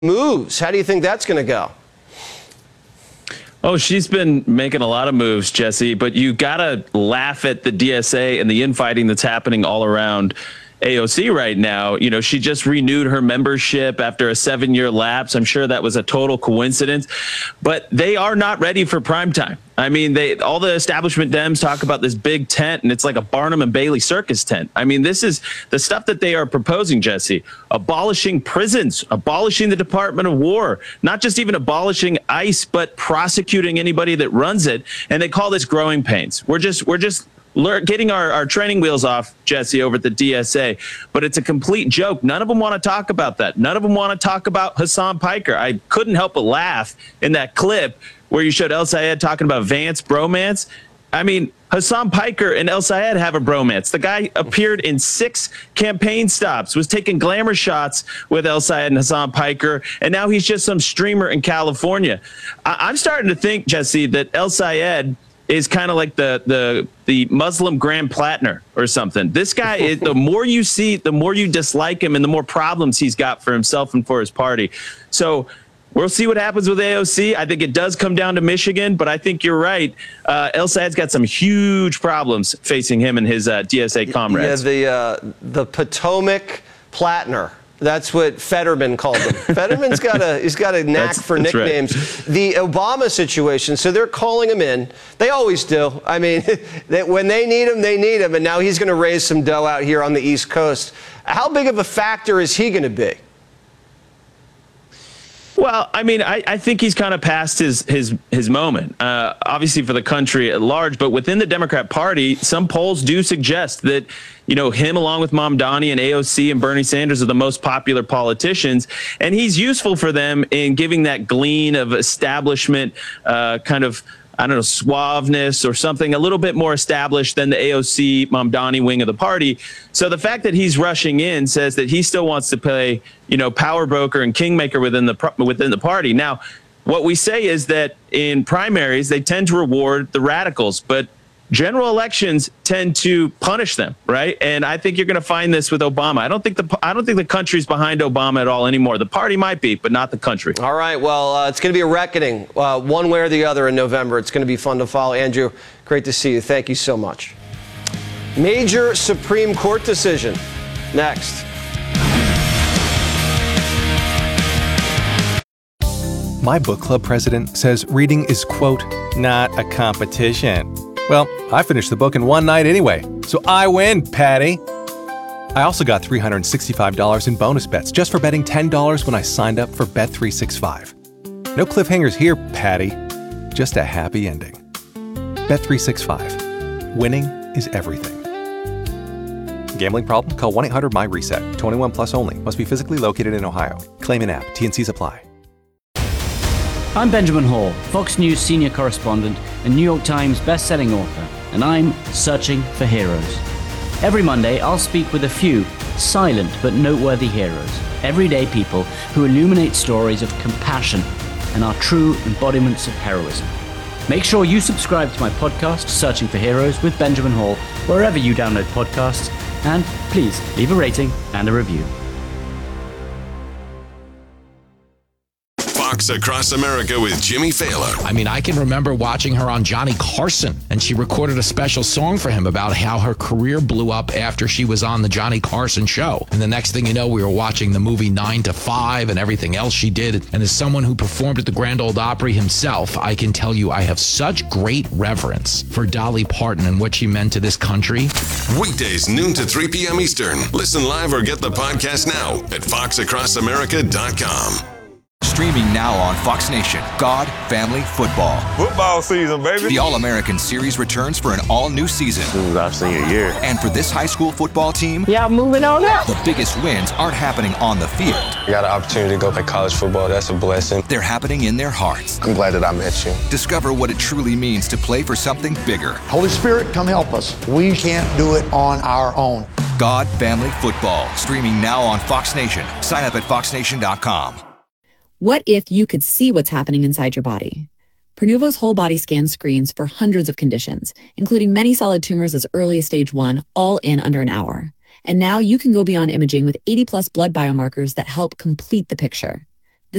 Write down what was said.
moves. How do you think that's going to go? Oh, she's been making a lot of moves, Jesse, but you got to laugh at the DSA and the infighting that's happening all around AOC right now. You know, she just renewed her membership after a 7-year lapse. I'm sure that was a total coincidence, but they are not ready for prime time. I mean, all the establishment Dems talk about this big tent, and it's like a Barnum and Bailey circus tent. I mean, this is the stuff that they are proposing, Jesse. Abolishing prisons, abolishing the Department of War, not just even abolishing ICE, but prosecuting anybody that runs it. And they call this growing pains. We're just getting our training wheels off, Jesse, over at the DSA, but it's a complete joke. None of them want to talk about that. None of them want to talk about Hassan Piker. I couldn't help but laugh in that clip where you showed El Sayed talking about Vance bromance. I mean, Hassan Piker and El Sayed have a bromance. The guy appeared in 6 campaign stops, was taking glamour shots with El Sayed and Hassan Piker, and now he's just some streamer in California. I'm starting to think, Jesse, that El Sayed is kind of like the Muslim Grand Plattner or something. This guy is, the more you see, the more you dislike him and the more problems he's got for himself and for his party. So we'll see what happens with AOC. I think it does come down to Michigan, but I think you're right. El Sayed's got some huge problems facing him and his DSA comrades. Yeah, the Potomac Plattner. That's what Fetterman called him. Fetterman's got a knack for nicknames. Right. The Obama situation, so they're calling him in. They always do. I mean, when they need him, and now he's going to raise some dough out here on the East Coast. How big of a factor is he going to be? Well, I mean, I think he's kind of past his moment, obviously for the country at large. But within the Democrat Party, some polls do suggest that, you know, him along with Mamdani and AOC and Bernie Sanders are the most popular politicians. And he's useful for them in giving that glean of establishment kind of, I don't know, suaveness or something a little bit more established than the AOC Mamdani wing of the party. So the fact that he's rushing in says that he still wants to play, you know, power broker and kingmaker within the party. Now, what we say is that in primaries, they tend to reward the radicals, but general elections tend to punish them, right? And I think you're going to find this with Obama. I don't think the country's behind Obama at all anymore. The party might be, but not the country. All right. Well, it's going to be a reckoning, one way or the other in November. It's going to be fun to follow. Andrew, great to see you. Thank you so much. Major Supreme Court decision next. My book club president says reading is, quote, not a competition. Well, I finished the book in one night anyway, so I win, Patty. I also got $365 in bonus bets just for betting $10 when I signed up for Bet365. No cliffhangers here, Patty. Just a happy ending. Bet365. Winning is everything. Gambling problem? Call 1-800-MY-RESET. 21 plus only. Must be physically located in Ohio. Claim in app. T&Cs apply. I'm Benjamin Hall, Fox News senior correspondent and New York Times best-selling author, and I'm searching for heroes. Every Monday, I'll speak with a few silent but noteworthy heroes, everyday people who illuminate stories of compassion and are true embodiments of heroism. Make sure you subscribe to my podcast, Searching for Heroes with Benjamin Hall, wherever you download podcasts, and please leave a rating and a review. Fox Across America with Jimmy Fallon. I mean, I can remember watching her on Johnny Carson, and she recorded a special song for him about how her career blew up after she was on the Johnny Carson show. And the next thing you know, we were watching the movie 9 to 5 and everything else she did. And as someone who performed at the Grand Ole Opry himself, I can tell you I have such great reverence for Dolly Parton and what she meant to this country. Weekdays, noon to 3 p.m. Eastern. Listen live or get the podcast now at foxacrossamerica.com. Streaming now on Fox Nation, God, Family, Football. Football season, baby. The All-American Series returns for an all-new season. I've seen a year. And for this high school football team, y'all moving on up. The biggest wins aren't happening on the field. I got an opportunity to go play college football. That's a blessing. They're happening in their hearts. I'm glad that I met you. Discover what it truly means to play for something bigger. Holy Spirit, come help us. We can't do it on our own. God, Family, Football. Streaming now on Fox Nation. Sign up at foxnation.com. What if you could see what's happening inside your body? Pernuvo's whole body scan screens for hundreds of conditions, including many solid tumors as early as stage 1, all in under an hour. And now you can go beyond imaging with 80-plus blood biomarkers that help complete the picture.